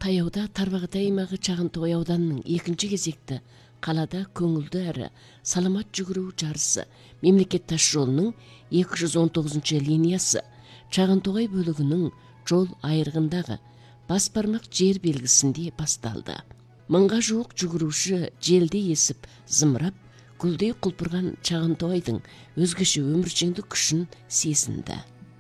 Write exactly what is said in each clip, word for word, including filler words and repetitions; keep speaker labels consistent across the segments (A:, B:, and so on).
A: Таяуда Тарбағатай аймағы Чағантоғай ауданының екінші кезекті қалада көңілді әрі саламат жүгіру жарысы мемлекет тас жолының екі жүз он тоғызыншы линиясы Чағантоғай бөлігінің жол айырығындағы бас бармақ жер белгісінде басталды. Мыңға жуық жүгіруші желде есіп, зымырап, гүлдей құлпырған Чағантоғайдың өзгеше өміршеңдік күшін сезінді.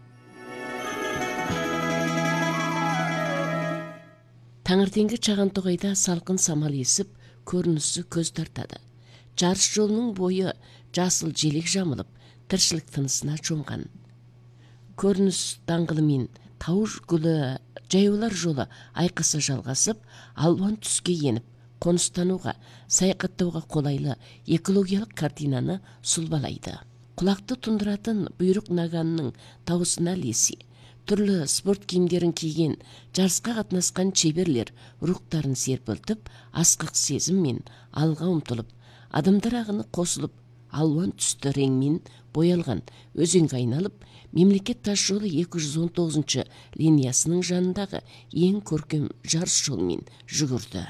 A: Таңертеңгі Чағантоғайда салқын самал есіп, көрінісі көз тартады. Жарыс жолының бойы жасыл желек жамылып, тіршілік тынысына шомған. Көрініс даңғылымен тау гүлі, жаяулар жолы айқаса жалғасып, алуан түске еніп, қоныстануға, саяхаттауға қолайлы экологиялық картинаны сұлбалайды. Құлақты тұндыратын бұйрық наганның дауысына ілесе, түрлі спорт киімдерін киген жарысқа қатынасқан шеберлер рухтарын серпілтіп, асқақ сезіммен алға ұмтылып, адамдар ағыны қосылып, алуан түсті реңмен боялған өзенге айналып, мемлекет тас жолы екі жүз он тоғызыншы линиясының жанындағы ең көркем жарыс жолмен жүгірді.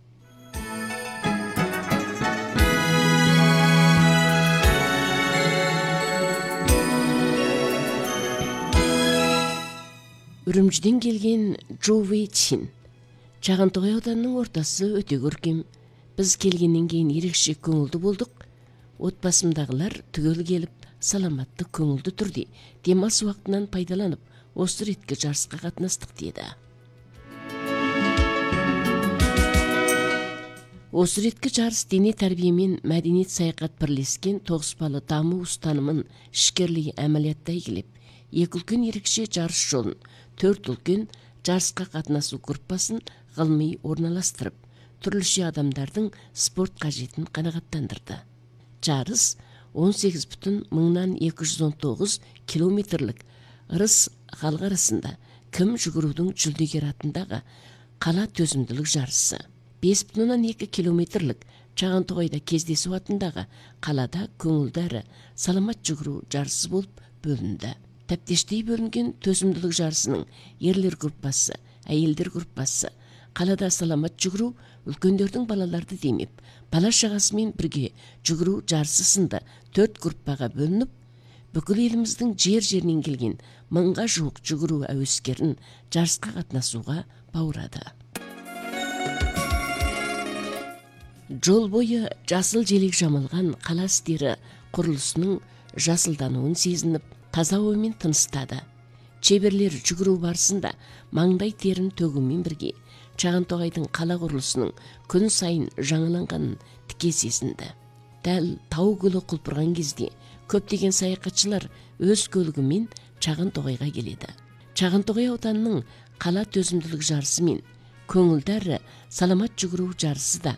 A: Үрімжіден келген Джо Вэй Чин. Чағантоғай ауданының ортасы өте көркем. Біз келгеннен кейін ерекше көңілді болдық. Отбасымдағылар түгел келіп, саламатты көңілді түрде демалыс уақытынан пайдаланып, осы реткі жарысқа қатынастық деді. Осы реткі жарыс дене тәрбиемен мәдениет саяхат бірлескен тоғыспалы даму ұстанымын ішкерлей әмәлияттай келіп, екі үлкен ерекше жарыс жолын, төрт үлкен жарысқа қатынасу группасын ғылми орналастырып, түрліше адамдардың спорт қажетін қанағаттандырды. Жарыс он сегіз бүтін мыңнан екі жүз он тоғыз километрлік ырыс халық арасында кім жүгірудің жүлдегер атындағы қала төзімділік жарысы. бес бүтін оннан екі километрлік Чағантоғайда кездесу атындағы қалада көңілді әрі саламат жүгіру жарысы болып бөлінді. Тәптештей бөлінген төзімділік жарысының ерлер группасы, әйелдер группасы, қалада саламат жүгіру, үлкендердің балаларды демеп, бала шағасымен бірге жүгіру жарысы сынды төрт группаға бөлініп, бүкіл еліміздің жер-жерінен келген мыңға жуық жүгіру әуескерін жарысқа қатынасуға баурады. Жол бойы жасыл желек жамылған қала істері құрылысының жасылдануын сезініп, таза оймен тыныстады. Шеберлер жүгіру барысында маңдай терін төгумен бірге Чағантоғайдың қала құрылысының күн сайын жаңаланғанын тіке сезінді. Дәл тау гүлі құлпырған кезде көптеген саяхатшылар өз көлігімен Чағантоғайға келеді. Чағантоғай ауданының қала төзімділік жарысы мен көңілді әрі саламат жүгіру жарысы да